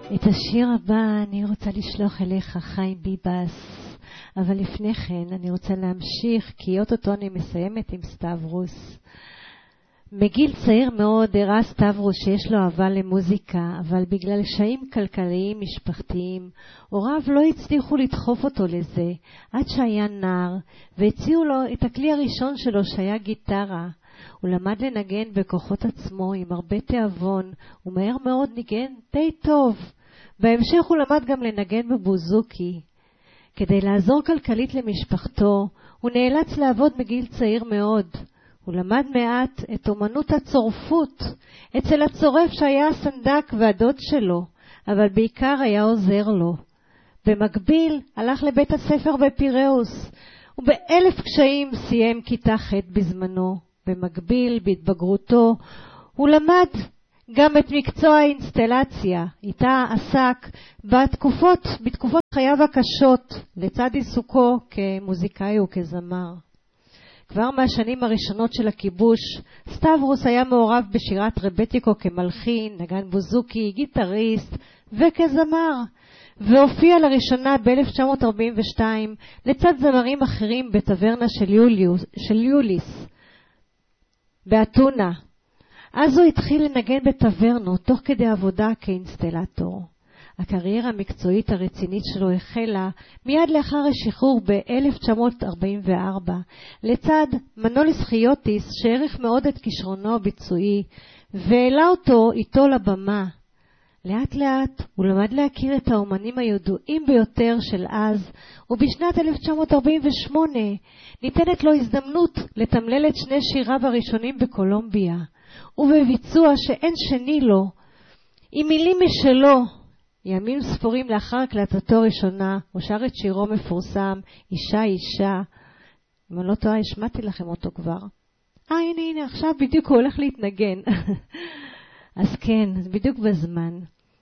את השיר הבא אני רוצה לשלוח אליך, חיים ביבס, אבל לפני כן אני רוצה להמשיך, כי אותו אני מסיימת עם סטברוס. מגיל צעיר מאוד הראה סטברוס שיש לו אהבה למוזיקה, אבל בגלל קשיים כלכליים משפחתיים, הוריו לא הצליחו לדחוף אותו לזה, עד שהיה נער, והציעו לו את הכלי הראשון שלו שהיה גיטרה. הוא למד לנגן בכוחות עצמו עם הרבה תיאבון, ומהר מאוד ניגן די טוב. בהמשך הוא למד גם לנגן בבוזוקי. כדי לעזור כלכלית למשפחתו, הוא נאלץ לעבוד מגיל צעיר מאוד. הוא למד מעט את אומנות הצורפות, אצל הצורף שהיה הסנדק והדוד שלו, אבל בעיקר היה עוזר לו. במקביל הלך לבית הספר בפיראוס, ובאלף קשיים סיים כיתה ח' בזמנו. במקביל, בהתבגרותו, הוא למד גם את מקצוע האינסטלציה, איתה עסק בתקופות חייו הקשות, לצד עיסוקו כמוזיקאי וכזמר. כבר מהשנים הראשונות של הכיבוש, סטברוס היה מעורב בשירת רבטיקו כמלחין, נגן בוזוקי, גיטריסט וכזמר, והופיע לראשונה ב-1942 לצד זמרים אחרים בטברנה של יוליס, באתונה. אז הוא התחיל לנגן בטברנות תוך כדי עבודה כאינסטלטור. הקריירה המקצועית הרצינית שלו החלה מיד לאחר השחרור ב-1944, לצד מנוליס חיוטיס שהעריך מאוד את כישרונו הביצועי, והעלה אותו איתו לבמה. לאט לאט הוא למד להכיר את האומנים הידועים ביותר של אז, ובשנת 1948 ניתנת לו הזדמנות לתמלל את שני שיריו הראשונים בקולומביה, ובביצוע שאין שני לו, עם מילים משלו. ימים ספורים לאחר הקלטתו הראשונה, הוא שר את שירו מפורסם, אישה אישה. אם אני לא טועה, השמעתי לכם אותו כבר. הנה, עכשיו בדיוק הוא הולך להתנגן. אז כן, בדיוק בזמן.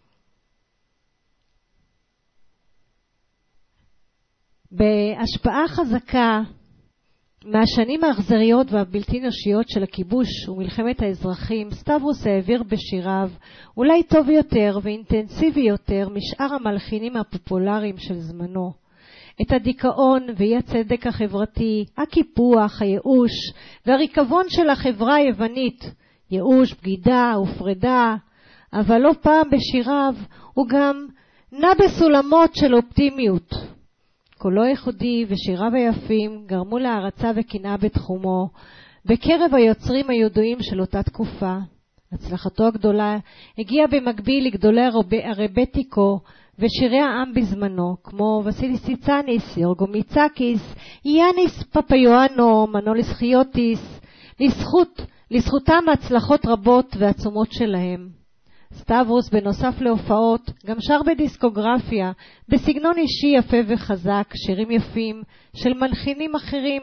בהשפעה חזקה מהשנים האכזריות והבלתי נשיות של הכיבוש ומלחמת האזרחים, סטברוס העביר בשיריו אולי טוב יותר ואינטנסיבי יותר משאר המלחינים הפופולריים של זמנו. את הדיכאון ואי הצדק החברתי, הקיפוח, הייאוש והריקבון של החברה היוונית, ייאוש, בגידה ופרידה, אבל לא פעם בשיריו הוא גם נע בסולמות של אופטימיות. קולו ייחודי ושיריו היפים גרמו להערצה וקנאה בתחומו בקרב היוצרים הידועים של אותה תקופה. הצלחתו הגדולה הגיעה במקביל לגדולי הרבטיקו ושירי העם בזמנו, כמו וסיליס ציצאניס, יורגו מיצקיס, יאניס פפיואנו, מנוליס חיוטיס, לזכותם הצלחות רבות ועצומות שלהם. סטברוס בנוסף להופעות גם שר בדיסקוגרפיה בסגנון אישי יפה וחזק, שירים יפים של מלחינים אחרים.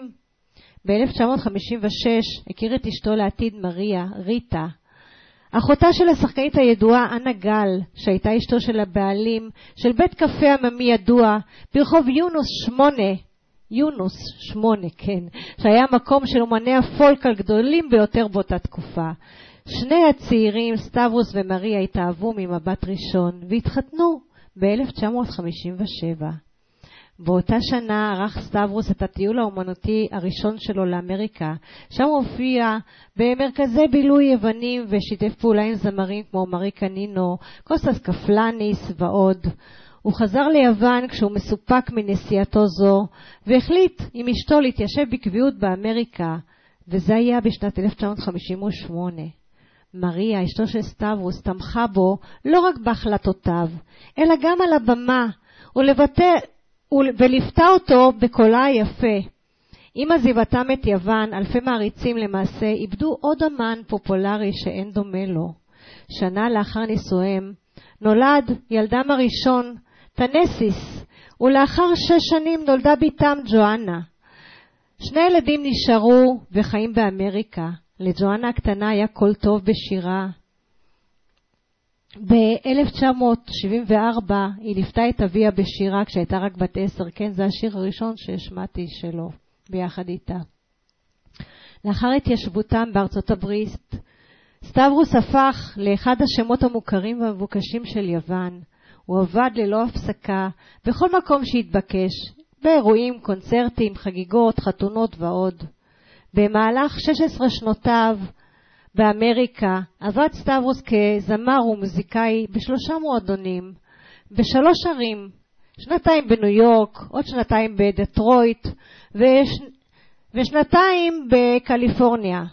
ב-1956 הכיר את אשתו לעתיד מריה, ריטה, אחותה של השחקנית הידועה אנה גל, שהייתה אשתו של הבעלים של בית קפה עממי ידוע ברחוב יונוס 8, כן, שהיה מקום של אומני הפולק הגדולים ביותר באותה תקופה. שני הצעירים, סטברוס ומריה, התאהבו ממבט ראשון והתחתנו ב-1957. באותה שנה ערך סטברוס את הטיול האומנותי הראשון שלו לאמריקה. שם הוא הופיע במרכזי בילוי יוונים ושיתף פעולה עם זמרים כמו מריקה נינו, קוסטס קפלניס ועוד. הוא חזר ליוון כשהוא מסופק מנסיעתו זו, והחליט עם אשתו להתיישב בקביעות באמריקה, וזה היה בשנת 1958. מריה, אשתו של סטברוס, תמכה בו לא רק בהחלטותיו, אלא גם על הבמה, וליוותה אותו בקולה היפה. עם עזיבתם את יוון, אלפי מעריצים למעשה איבדו עוד אמן פופולרי שאין דומה לו. שנה לאחר נישואיהם נולד ילדם הראשון, טנסיס, ולאחר 6 שנים נולדה ביתם ג'ואנה. שני ילדים נשארו וחיים באמריקה. לג'ואנה הקטנה היה קול טוב בשירה. ב-1974 היא ליוותה את אביה בשירה כשהייתה רק בת 10, כן, זה השיר הראשון שהשמעתי שלו ביחד איתה. לאחר התיישבותם בארצות הברית, סטברוס הפך לאחד השמות המוכרים והמבוקשים של יוון. הוא עבד ללא הפסקה בכל מקום שהתבקש, באירועים, קונצרטים, חגיגות, חתונות ועוד. במהלך 16 שנותיו באמריקה עבד סטברוס כזמר ומוזיקאי ב3 מועדונים, ב3 ערים, 2 בניו יורק, עוד 2 בדטרויט ו2 בקליפורניה.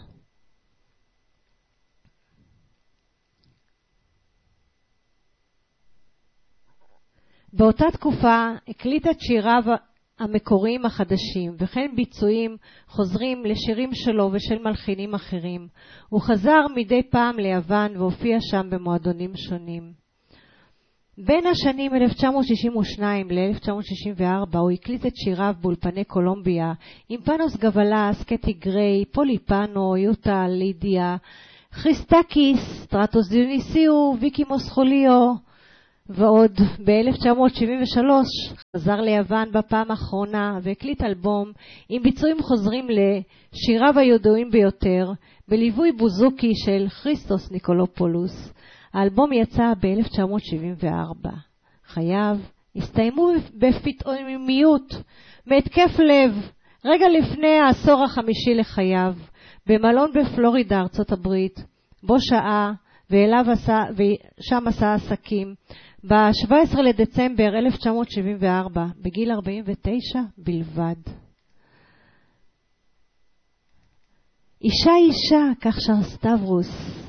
באותה תקופה הקליט את שיריו המקוריים החדשים, וכן ביצועים חוזרים לשירים שלו ושל מלחינים אחרים. הוא חזר מדי פעם ליוון והופיע שם במועדונים שונים. בין השנים 1962 ל-1964 הוא הקליט את שיריו באולפני קולומביה עם פאנוס גבלס, קטי גריי, פוליפנו, יוטה, לידיה, חריסטקיס, סטרטוס דיוניסיו, ויקי מוסחוליו ועוד. ב-1973 חזר ליוון בפעם האחרונה והקליט אלבום עם ביצועים חוזרים לשיריו הידועים ביותר בליווי בוזוקי של כריסטוס ניקולופולוס. האלבום יצא ב-1974. חייו הסתיימו בפתאומיות מהתקף לב רגע לפני העשור ה-5 לחייו במלון בפלורידה, ארצות הברית, בו שעה ושם עשה עסקים. ב-17 לדצמבר 1974, בגיל 49 בלבד. אישה, כך שר סטברוס.